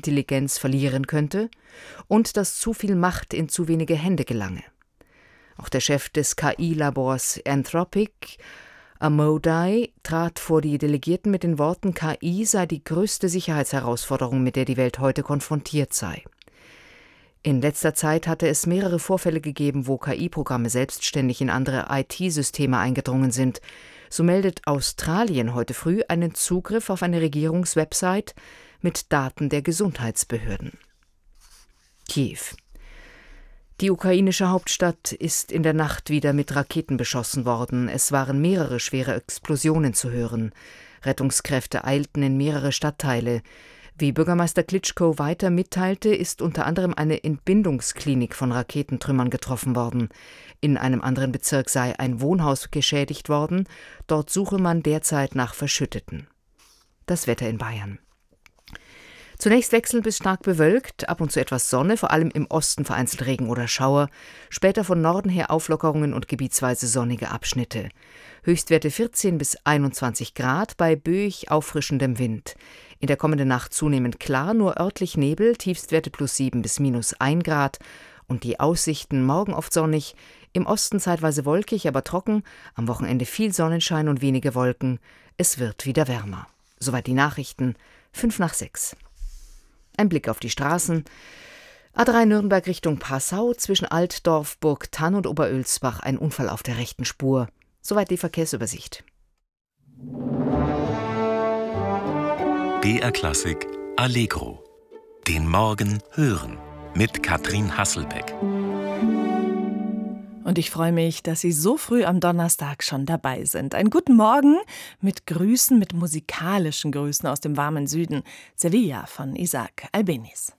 Intelligenz verlieren könnte und dass zu viel Macht in zu wenige Hände gelange. Auch der Chef des KI-Labors Anthropic, Amodei, trat vor die Delegierten mit den Worten, KI sei die größte Sicherheitsherausforderung, mit der die Welt heute konfrontiert sei. In letzter Zeit hatte es mehrere Vorfälle gegeben, wo KI-Programme selbstständig in andere IT-Systeme eingedrungen sind. So meldet Australien heute früh einen Zugriff auf eine Regierungswebsite mit Daten der Gesundheitsbehörden. Kiew. Die ukrainische Hauptstadt ist in der Nacht wieder mit Raketen beschossen worden. Es waren mehrere schwere Explosionen zu hören. Rettungskräfte eilten in mehrere Stadtteile. Wie Bürgermeister Klitschko weiter mitteilte, ist unter anderem eine Entbindungsklinik von Raketentrümmern getroffen worden. In einem anderen Bezirk sei ein Wohnhaus geschädigt worden. Dort suche man derzeit nach Verschütteten. Das Wetter in Bayern. Zunächst wechselnd bis stark bewölkt, ab und zu etwas Sonne, vor allem im Osten vereinzelt Regen oder Schauer, später von Norden her Auflockerungen und gebietsweise sonnige Abschnitte. Höchstwerte 14 bis 21 Grad bei böig auffrischendem Wind. In der kommenden Nacht zunehmend klar, nur örtlich Nebel, Tiefstwerte +7 bis -1 Grad. Und die Aussichten morgen oft sonnig, im Osten zeitweise wolkig, aber trocken, am Wochenende viel Sonnenschein und wenige Wolken. Es wird wieder wärmer. Soweit die Nachrichten, 5:05. Ein Blick auf die Straßen. A3 Nürnberg Richtung Passau, zwischen Altdorf, Burgthann und Oberölsbach ein Unfall auf der rechten Spur. Soweit die Verkehrsübersicht. BR Klassik Allegro. Den Morgen hören mit Katrin Hasselbeck. Und ich freue mich, dass Sie so früh am Donnerstag schon dabei sind. Einen guten Morgen mit Grüßen, mit musikalischen Grüßen aus dem warmen Süden. Sevilla von Isaac Albéniz.